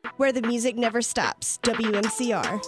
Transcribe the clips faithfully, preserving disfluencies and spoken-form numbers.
where the music never stops. W M C R.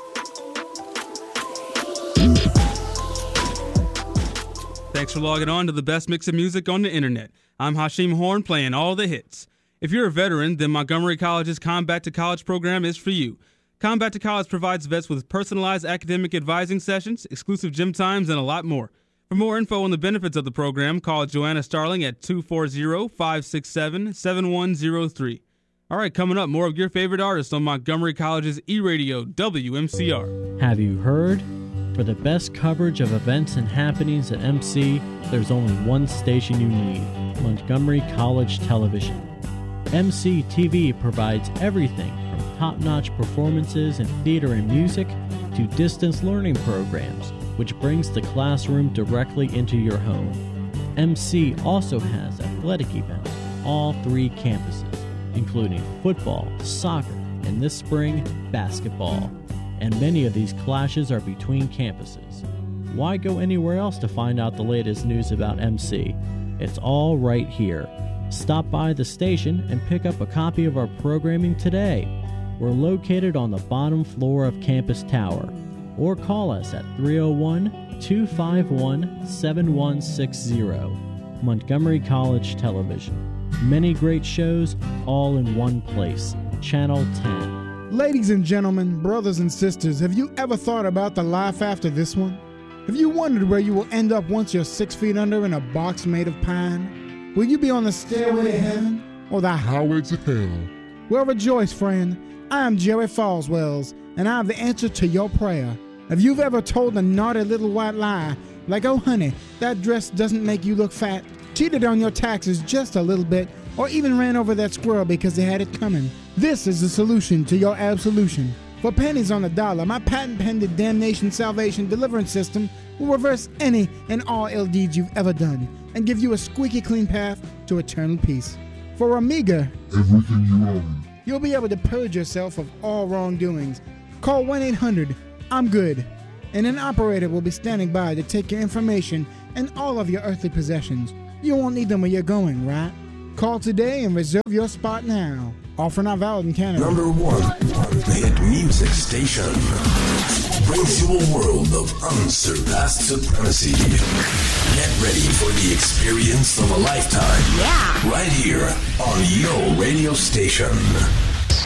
Thanks for logging on to the best mix of music on the internet. I'm Hashim Horn, playing all the hits. If you're a veteran, then Montgomery College's Combat to College program is for you. Combat to College provides vets with personalized academic advising sessions, exclusive gym times, and a lot more. For more info on the benefits of the program, call Joanna Starling at two four zero, five six seven, seven one zero three. All right, coming up, more of your favorite artists on Montgomery College's E-Radio, W M C R. Have you heard? For the best coverage of events and happenings at M C, there's only one station you need, Montgomery College Television. M C T V provides everything from top-notch performances in theater and music to distance learning programs, which brings the classroom directly into your home. M C also has athletic events on all three campuses, including football, soccer, and this spring, basketball. And many of these clashes are between campuses. Why go anywhere else to find out the latest news about M C? It's all right here. Stop by the station and pick up a copy of our programming today. We're located on the bottom floor of Campus Tower. Or call us at three oh one, two five one, seven one six zero. Montgomery College Television. Many great shows, all in one place. Channel ten. Ladies and gentlemen, brothers and sisters, have you ever thought about the life after this one? Have you wondered where you will end up once you're six feet under in a box made of pine? Will you be on the stairway to heaven or the highway to hell? Well, rejoice, friend. I am Jerry Falswells, and I have the answer to your prayer. If you've ever told a naughty little white lie, like, oh honey, that dress doesn't make you look fat, cheated on your taxes just a little bit, or even ran over that squirrel because they had it coming, this is the solution to your absolution. For pennies on the dollar, my patent-pending damnation salvation deliverance system will reverse any and all ill deeds you've ever done and give you a squeaky clean path to eternal peace. For a meager everything you own, you'll be able to purge yourself of all wrongdoings. Call one eight hundred, I'm good, and an operator will be standing by to take your information and all of your earthly possessions. You won't need them where you're going, right? Call today and reserve your spot now. Offer not valid in Canada. Number one, the hit music station brings you a world of unsurpassed supremacy. Get ready for the experience of a lifetime. Yeah. Right here on your radio station.